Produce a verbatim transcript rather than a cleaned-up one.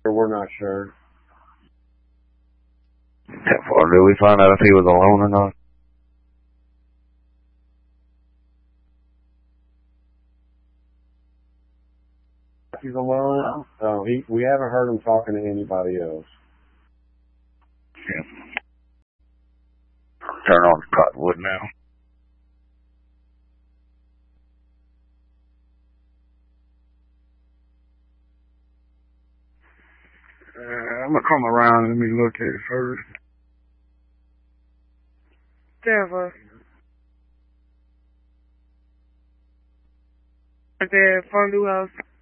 We're not sure. Or did we find out if he was alone or not? If he's alone, oh, he, we haven't heard him talking to anybody else. Yeah. Turn on the cottonwood now. Uh, I'm gonna come around and let me look at it first. Denver. Is there a fondue house?